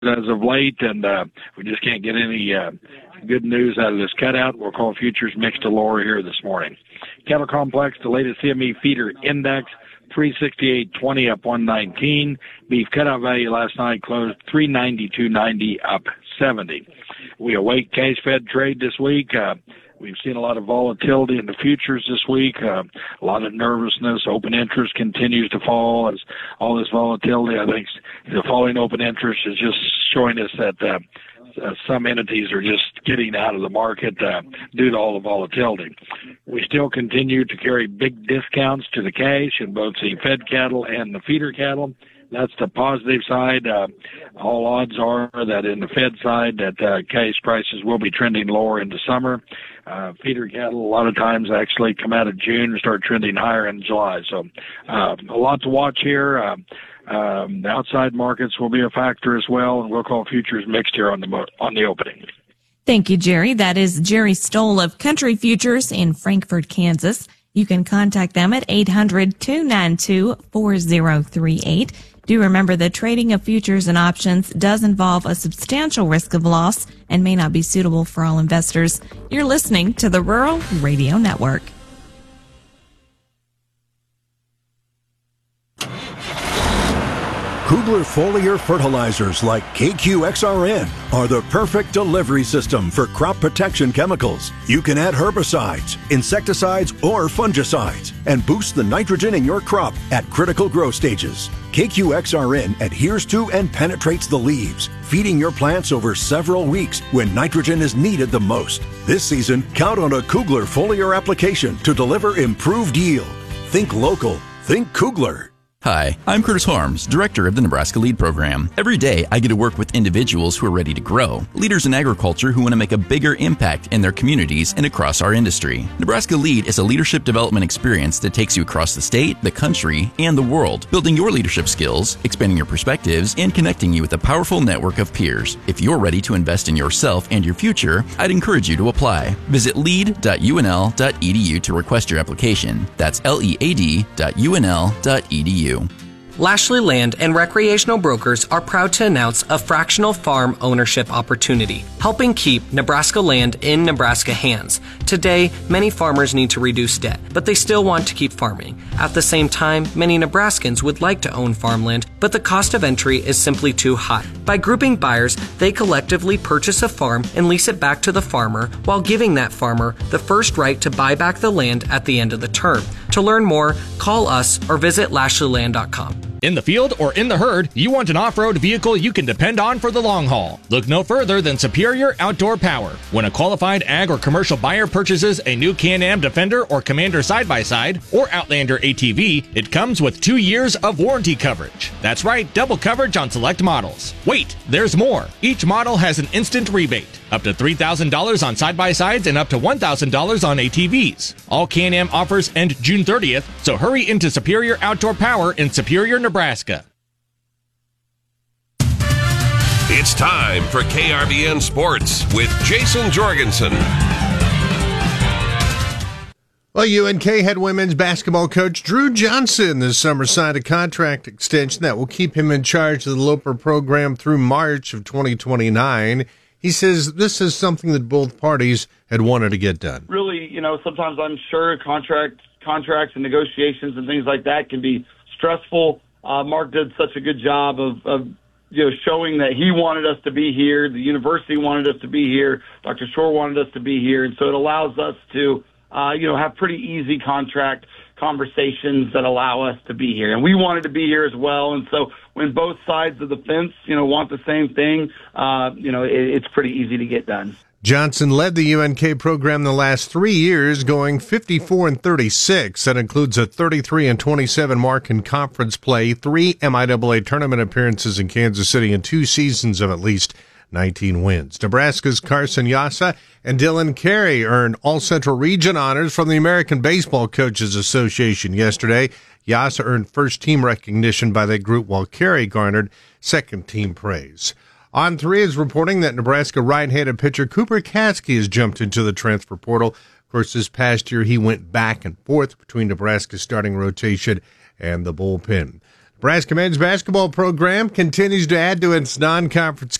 as of late, and we just can't get any good news out of this cutout. We'll call futures mixed to lower here this morning. Cattle Complex, the latest CME feeder index, 368.20 up 119. Beef cutout value last night closed 392.90 up 70. We await cash fed trade this week. We've seen a lot of volatility in the futures this week, a lot of nervousness. Open interest continues to fall as all this volatility. I think the falling open interest is just showing us that some entities are just getting out of the market due to all the volatility. We still continue to carry big discounts to the cash in both the fed cattle and the feeder cattle. That's the positive side. All odds are that in the Fed side that cash prices will be trending lower into summer. Feeder cattle a lot of times actually come out of June and start trending higher in July. So a lot to watch here. The outside markets will be a factor as well, and we'll call futures mixed here on the opening. Thank you, Jerry. That is Jerry Stoll of Country Futures in Frankfort, Kansas. You can contact them at 800-292-4038. Do remember that trading of futures and options does involve a substantial risk of loss and may not be suitable for all investors. You're listening to the Rural Radio Network. Kugler foliar fertilizers like KQXRN are the perfect delivery system for crop protection chemicals. You can add herbicides, insecticides, or fungicides and boost the nitrogen in your crop at critical growth stages. KQXRN adheres to and penetrates the leaves, feeding your plants over several weeks when nitrogen is needed the most. This season, count on a Kugler foliar application to deliver improved yield. Think local. Think Kugler. Hi, I'm Curtis Harms, Director of the Nebraska LEAD Program. Every day, I get to work with individuals who are ready to grow, leaders in agriculture who want to make a bigger impact in their communities and across our industry. Nebraska LEAD is a leadership development experience that takes you across the state, the country, and the world, building your leadership skills, expanding your perspectives, and connecting you with a powerful network of peers. If you're ready to invest in yourself and your future, I'd encourage you to apply. Visit lead.unl.edu to request your application. That's lead.unl.edu. Lashley Land and Recreational Brokers are proud to announce a fractional farm ownership opportunity, helping keep Nebraska land in Nebraska hands. Today, many farmers need to reduce debt, but they still want to keep farming. At the same time, many Nebraskans would like to own farmland, but the cost of entry is simply too high. By grouping buyers, they collectively purchase a farm and lease it back to the farmer while giving that farmer the first right to buy back the land at the end of the term. To learn more, call us or visit LashleyLand.com. In the field or in the herd, you want an off-road vehicle you can depend on for the long haul. Look no further than Superior Outdoor Power. When a qualified ag or commercial buyer purchases a new Can-Am Defender or Commander side-by-side or Outlander ATV, it comes with 2 years of warranty coverage. That's right, double coverage on select models. Wait, there's more. Each model has an instant rebate, up to $3,000 on side-by-sides and up to $1,000 on ATVs. All Can-Am offers end June 30th, so hurry into Superior Outdoor Power in Superior, Nebraska. It's time for KRBN Sports with Jason Jorgensen. Well, UNK head women's basketball coach Drew Johnson this summer signed a contract extension that will keep him in charge of the Loper program through March of 2029. He says this is something that both parties had wanted to get done. Really, sometimes I'm sure contracts and negotiations and things like that can be stressful. Mark did such a good job of showing that he wanted us to be here. The university wanted us to be here. Dr. Shore wanted us to be here. And so it allows us to, have pretty easy contract conversations that allow us to be here. And we wanted to be here as well. And so when both sides of the fence, want the same thing, it's pretty easy to get done. Johnson led the UNK program the last 3 years, going 54-36. That includes a 33-27 mark in conference play, 3 MIAA tournament appearances in Kansas City, and 2 seasons of at least 19 wins. Nebraska's Carson Yassa and Dylan Carey earned All-Central Region honors from the American Baseball Coaches Association yesterday. Yassa earned first-team recognition by that group, while Carey garnered second-team praise. On3 is reporting that Nebraska right-handed pitcher Cooper Kasky has jumped into the transfer portal. Of course, this past year he went back and forth between Nebraska's starting rotation and the bullpen. Nebraska men's basketball program continues to add to its non-conference